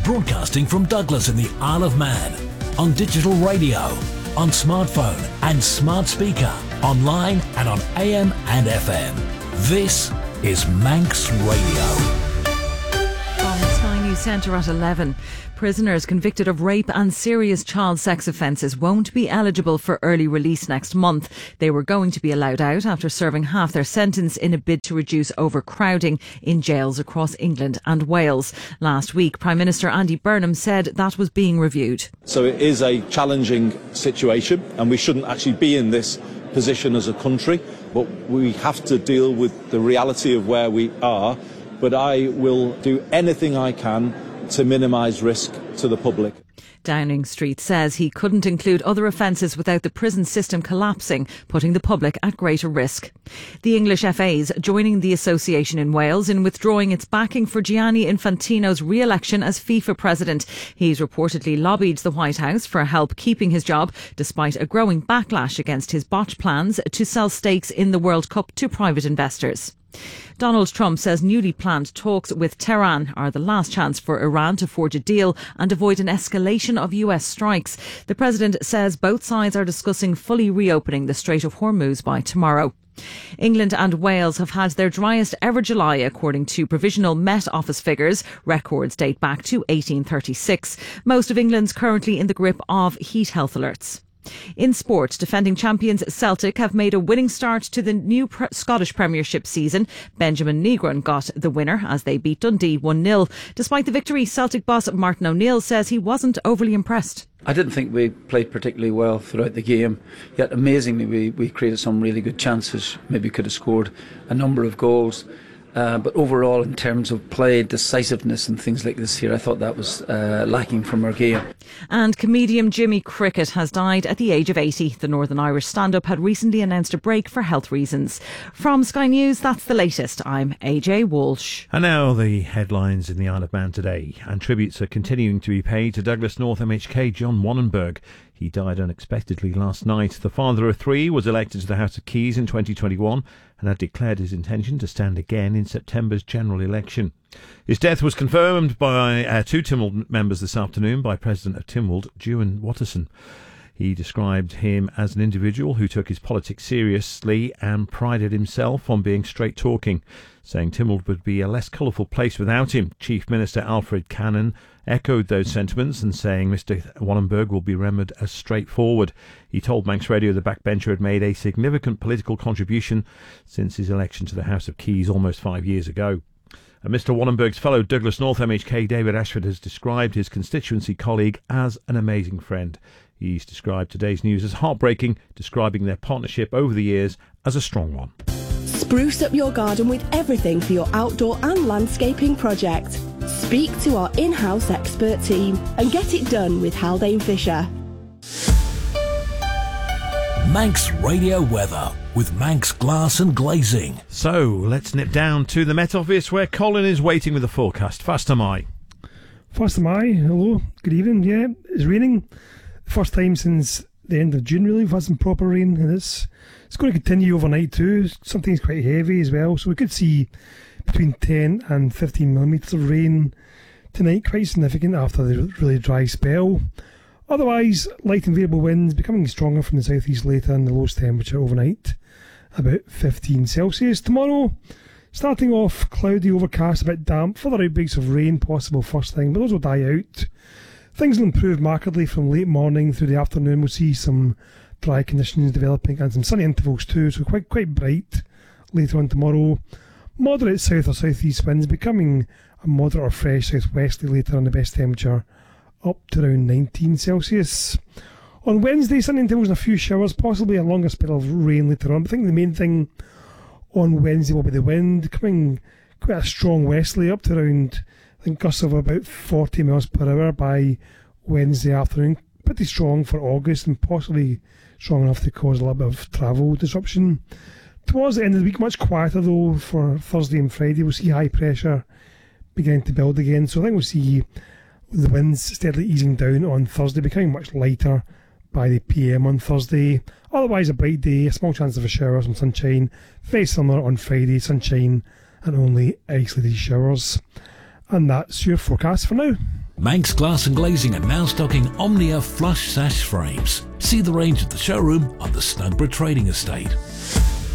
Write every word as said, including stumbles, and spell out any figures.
Broadcasting from Douglas in the Isle of Man. On digital radio, on smartphone and smart speaker, online and on A M and F M. This is Manx Radio. From the Sky News Centre at eleven. Prisoners convicted of rape and serious child sex offences won't be eligible for early release next month. They were going to be allowed out after serving half their sentence in a bid to reduce overcrowding in jails across England and Wales. Last week, Prime Minister Andy Burnham said that was being reviewed. So it is a challenging situation and we shouldn't actually be in this position as a country, but we have to deal with the reality of where we are. But I will do anything I can to minimise risk to the public. Downing Street says he couldn't include other offences without the prison system collapsing, putting the public at greater risk. The English F A's joining the association in Wales in withdrawing its backing for Gianni Infantino's re-election as FIFA president. He's reportedly lobbied the White House for help keeping his job, despite a growing backlash against his botched plans to sell stakes in the World Cup to private investors. Donald Trump says newly planned talks with Tehran are the last chance for Iran to forge a deal and avoid an escalation of U S strikes. The president says both sides are discussing fully reopening the Strait of Hormuz by tomorrow. England and Wales have had their driest ever July, according to provisional Met Office figures. Records date back to eighteen thirty-six. Most of England's currently in the grip of heat health alerts. In sport, defending champions Celtic have made a winning start to the new pre- Scottish Premiership season. Benjamin Negron got the winner as they beat Dundee one nil. Despite the victory, Celtic boss Martin O'Neill says he wasn't overly impressed. I didn't think we played particularly well throughout the game, yet amazingly we, we created some really good chances, maybe could have scored a number of goals. Uh, but overall, in terms of play, decisiveness and things like this here, I thought that was uh, lacking from our game. And comedian Jimmy Cricket has died at the age of eighty. The Northern Irish stand-up had recently announced a break for health reasons. From Sky News, that's the latest. I'm A J Walsh. And now the headlines in the Isle of Man today. And tributes are continuing to be paid to Douglas North M H K John Wannenberg. He died unexpectedly last night. The father of three was elected to the House of Keys in twenty twenty-one and had declared his intention to stand again in September's general election. His death was confirmed by uh, two Tynwald members this afternoon by President of Tynwald, Ewan Watterson. He described him as an individual who took his politics seriously and prided himself on being straight-talking, saying Tynwald would be a less colourful place without him. Chief Minister Alfred Cannon echoed those sentiments and saying Mister Wannenberg will be remembered as straightforward. He told Manx Radio the backbencher had made a significant political contribution since his election to the House of Keys almost five years ago. And Mister Wannenberg's fellow Douglas North M H K David Ashford has described his constituency colleague as an amazing friend. He's described today's news as heartbreaking, describing their partnership over the years as a strong one. Spruce up your garden with everything for your outdoor and landscaping project. Speak to our in-house expert team and get it done with Haldane Fisher. Manx Radio weather with Manx Glass and Glazing. So let's nip down to the Met Office where Colin is waiting with the forecast. Fast am I. Fast am I. Hello. Good evening. Yeah, it's raining. First time since the end of June, really. We've had some proper rain, and it's it's going to continue overnight too. Something's quite heavy as well, so we could see between ten and fifteen millimetres of rain tonight, quite significant after the really dry spell. Otherwise, light and variable winds becoming stronger from the southeast later, and the lowest temperature overnight about fifteen Celsius. Tomorrow, starting off cloudy, overcast, a bit damp, further outbreaks of rain possible first thing, but those will die out. Things will improve markedly from late morning through the afternoon. We'll see some dry conditions developing and some sunny intervals too, so quite quite bright later on tomorrow. Moderate south or southeast winds becoming a moderate or fresh southwesterly later on, the best temperature up to around nineteen Celsius. On Wednesday, sunny intervals and a few showers, possibly a longer spell of rain later on. But I think the main thing on Wednesday will be the wind, coming quite a strong westerly up to around, I think, gusts of about forty miles per hour by Wednesday afternoon. Pretty strong for August and possibly strong enough to cause a little bit of travel disruption. Towards the end of the week, much quieter though for Thursday and Friday. We'll see high pressure beginning to build again. So I think we'll see the winds steadily easing down on Thursday, becoming much lighter by the P M on Thursday. Otherwise, a bright day, a small chance of a shower, some sunshine. Very similar on Friday, sunshine and only isolated showers. And that's your forecast for now. Manx Glass and Glazing are now stocking Omnia flush sash frames. See the range at the showroom on the Snugborough Trading Estate.